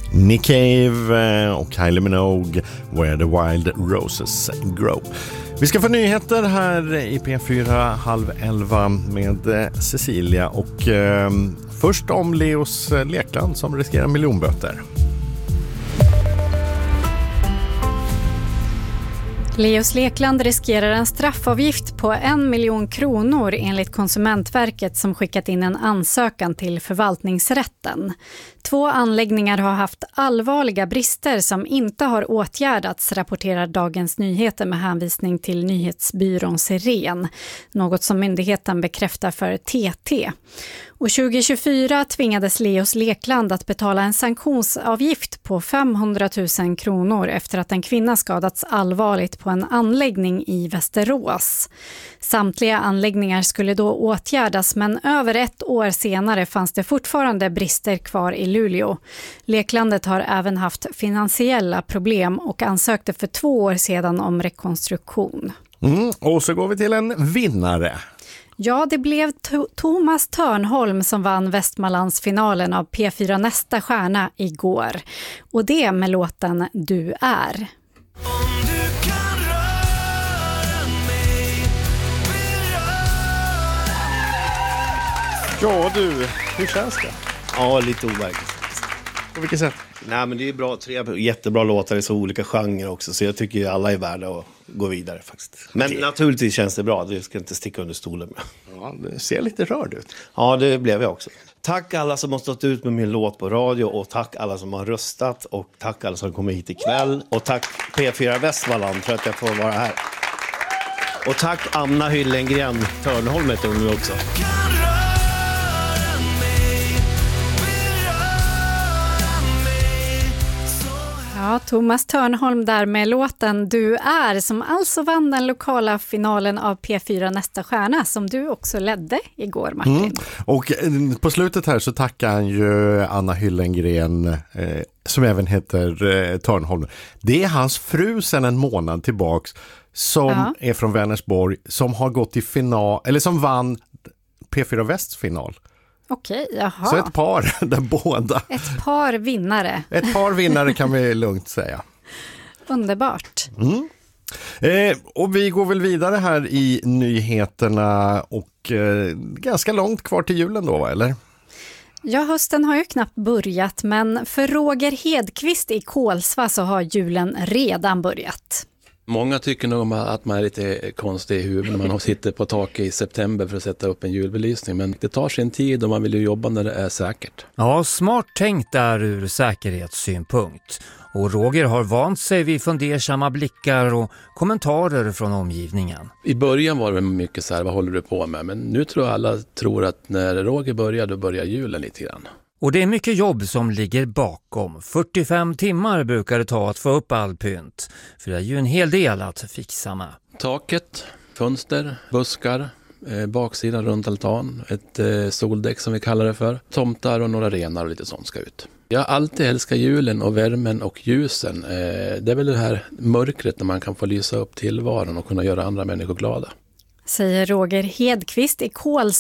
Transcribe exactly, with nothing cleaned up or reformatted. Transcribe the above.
Nick Cave och Kylie Minogue, Where the Wild Roses Grow. Vi ska få nyheter här i P fyra halv elva med Cecilia och eh, först om Leos Lekland som riskerar miljonböter. Leos Lekland riskerar en straffavgift på en miljon kronor enligt Konsumentverket som skickat in en ansökan till förvaltningsrätten. Två anläggningar har haft allvarliga brister som inte har åtgärdats, rapporterar Dagens Nyheter med hänvisning till nyhetsbyrån Siren, något som myndigheten bekräftar för T T. Och tjugo tjugofyra tvingades Leos Lekland att betala en sanktionsavgift på femhundratusen kronor efter att en kvinna skadats allvarligt på en anläggning i Västerås. Samtliga anläggningar skulle då åtgärdas, men över ett år senare fanns det fortfarande brister kvar i Luleå. Leklandet har även haft finansiella problem och ansökte för två år sedan om rekonstruktion. Mm, och så går vi till en vinnare. Ja, det blev to- Thomas Törnholm som vann Västmanlandsfinalen av P fyra Nästa stjärna igår. Och det med låten Du är. Ja du, hur känns det? Ja, lite overkligt. På vilket sätt? Nej, men det är bra, tre jättebra låtar i så olika genrer också. Så jag tycker alla är värda att gå vidare faktiskt. Men det... naturligtvis känns det bra, det ska inte sticka under stolen med. Ja, det ser lite rörd ut. Ja, det blev jag också. Tack alla som har stått ut med min låt på radio och tack alla som har röstat och tack alla som kommer hit ikväll. Och tack P fyra Västmanland för att jag får vara här. Och tack Anna Hyllengren, Törnholm heter hon nu också. Ja, Thomas Törnholm där med låten Du är, som alltså vann den lokala finalen av P fyra Nästa stjärna som du också ledde igår, Martin. Mm. Och på slutet här så tackar han ju Anna Hyllengren eh, som även heter eh, Törnholm. Det är hans fru sedan en månad tillbaks som ja. är från Vänersborg som har gått i final, eller som vann P fyra Västs final. Okej, jaha. Så ett par där båda. Ett par vinnare. Ett par vinnare kan vi lugnt säga. Underbart. Mm. Eh, och vi går väl vidare här i nyheterna och eh, ganska långt kvar till julen då, eller? Ja, hösten har ju knappt börjat, men för Roger Hedqvist i Kolsva så har julen redan börjat. Många tycker nog att man är lite konstig i huvudet när man sitter på taket i september för att sätta upp en julbelysning. Men det tar sin tid och man vill ju jobba när det är säkert. Ja, smart tänkt där ur säkerhetssynpunkt. Och Roger har vant sig vid fundersamma blickar och kommentarer från omgivningen. I början var det mycket så här, vad håller du på med? Men nu tror jag alla tror att när Roger börjar, då börjar julen lite grann. Och det är mycket jobb som ligger bakom. fyrtiofem timmar brukar det ta att få upp all pynt. För det är ju en hel del att fixa med. Taket, fönster, buskar, eh, baksidan runt altan, ett eh, soldäck som vi kallar det för. Tomtar och några renar och lite sånt ska ut. Jag alltid älskar julen och värmen och ljusen. Eh, det är väl det här mörkret när man kan få lysa upp tillvaron och kunna göra andra människor glada. Säger Roger Hedqvist i Kolsva.